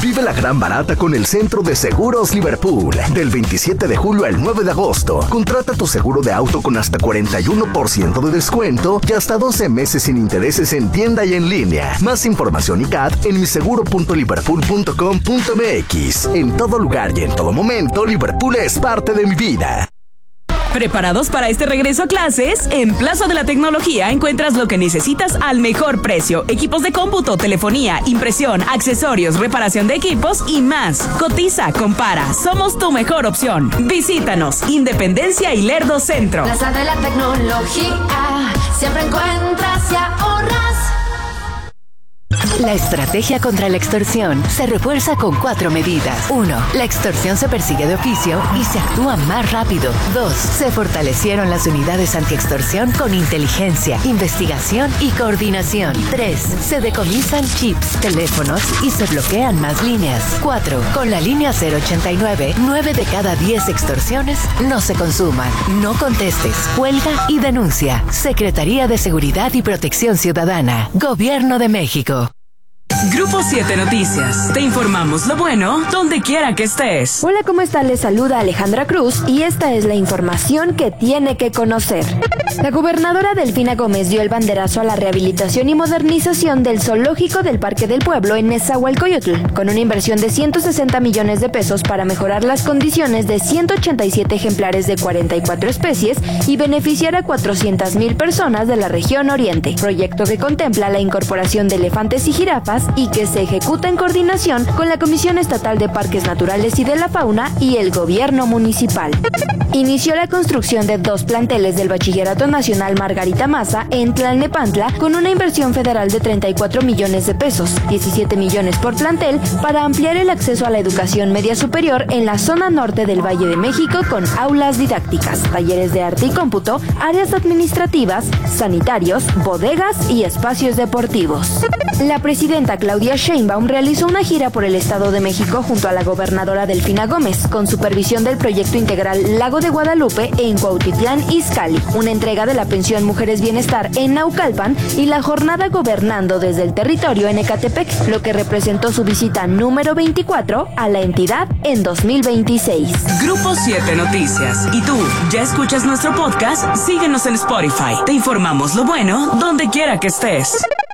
Vive la gran barata con el Centro de Seguros Liverpool. Del 27 de julio al 9 de agosto. Contrata tu seguro de auto con hasta 41% de descuento y hasta 12 meses sin intereses en tienda y en línea. Más información y CAT en miseguro.liverpool.com.mx. En todo lugar y en todo momento, Liverpool es parte de mi vida. ¿Preparados para este regreso a clases? En Plaza de la Tecnología encuentras lo que necesitas al mejor precio. Equipos de cómputo, telefonía, impresión, accesorios, reparación de equipos y más. Cotiza, compara. Somos tu mejor opción. Visítanos. Independencia y Lerdo Centro. Plaza de la Tecnología. Siempre encuentras y ahorras. La estrategia contra la extorsión se refuerza con 4 medidas. 1. La extorsión se persigue de oficio y se actúa más rápido. 2. Se fortalecieron las unidades antiextorsión con inteligencia, investigación y coordinación. 3. Se decomisan chips, teléfonos y se bloquean más líneas. 4. Con la línea 089, 9 de cada 10 extorsiones no se consuman. No contestes, cuelga y denuncia. Secretaría de Seguridad y Protección Ciudadana. Gobierno de México. Grupo 7 Noticias. Te informamos lo bueno donde quiera que estés. Hola, ¿cómo están? Les saluda Alejandra Cruz y esta es la información que tiene que conocer. La gobernadora Delfina Gómez dio el banderazo a la rehabilitación y modernización del zoológico del Parque del Pueblo en Nezahualcóyotl, con una inversión de 160 millones de pesos para mejorar las condiciones de 187 ejemplares de 44 especies y beneficiar a 400,000 personas de la región oriente. Proyecto que contempla la incorporación de elefantes y jirafas y que se ejecuta en coordinación con la Comisión Estatal de Parques Naturales y de la Fauna y el Gobierno Municipal. Inició la construcción de 2 planteles del Bachillerato Nacional Margarita Maza en Tlalnepantla con una inversión federal de 34 millones de pesos, 17 millones por plantel, para ampliar el acceso a la educación media superior en la zona norte del Valle de México con aulas didácticas, talleres de arte y cómputo, áreas administrativas, sanitarios, bodegas y espacios deportivos. La presidenta Claudia Sheinbaum realizó una gira por el Estado de México junto a la gobernadora Delfina Gómez, con supervisión del proyecto integral Lago de Guadalupe en Cuautitlán Izcalli, una entrega de la pensión Mujeres Bienestar en Naucalpan y la jornada Gobernando desde el Territorio en Ecatepec, lo que representó su visita número 24 a la entidad en 2026. Grupo 7 Noticias. ¿Y tú, ya escuchas nuestro podcast? Síguenos en Spotify. Te informamos lo bueno donde quiera que estés.